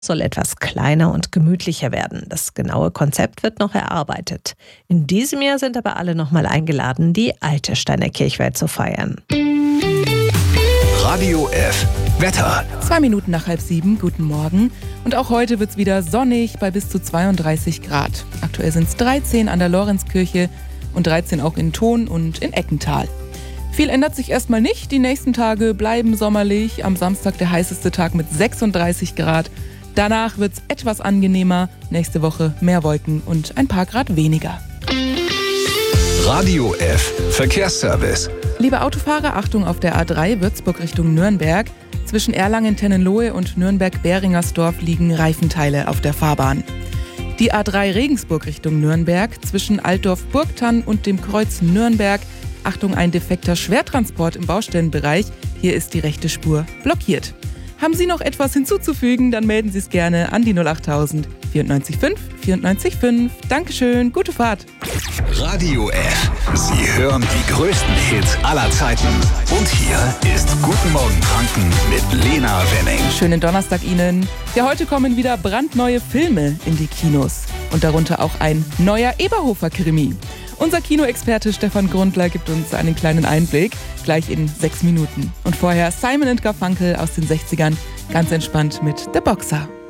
soll etwas kleiner und gemütlicher werden. Das genaue Konzept wird noch erarbeitet. In diesem Jahr sind aber alle nochmal eingeladen, die alte Steiner Kirchweih zu feiern. Radio F. Wetter. 2 Minuten nach 6:30, guten Morgen. Und auch heute wird es wieder sonnig bei bis zu 32 Grad. Aktuell sind es 13 an der Lorenzkirche und 13 auch in Thon und in Eckental. Viel ändert sich erstmal nicht. Die nächsten Tage bleiben sommerlich. Am Samstag der heißeste Tag mit 36 Grad. Danach wird es etwas angenehmer. Nächste Woche mehr Wolken und ein paar Grad weniger. Radio F. Verkehrsservice. Liebe Autofahrer, Achtung auf der A3 Würzburg Richtung Nürnberg. Zwischen Erlangen-Tennenlohe und Nürnberg-Beringersdorf liegen Reifenteile auf der Fahrbahn. Die A3 Regensburg Richtung Nürnberg. Zwischen Altdorf-Burgthann und dem Kreuz Nürnberg. Achtung, ein defekter Schwertransport im Baustellenbereich. Hier ist die rechte Spur blockiert. Haben Sie noch etwas hinzuzufügen, dann melden Sie es gerne an die 08000 94 5 94 5. Dankeschön, gute Fahrt. Radio F. Sie hören die größten Hits aller Zeiten. Und hier ist Guten Morgen Franken mit Lena Wenning. Schönen Donnerstag Ihnen. Ja, heute kommen wieder brandneue Filme in die Kinos. Und darunter auch ein neuer Eberhofer-Krimi. Unser Kinoexperte Stefan Grundler gibt uns einen kleinen Einblick, gleich in 6 Minuten. Und vorher Simon & Garfunkel aus den 60ern, ganz entspannt mit The Boxer.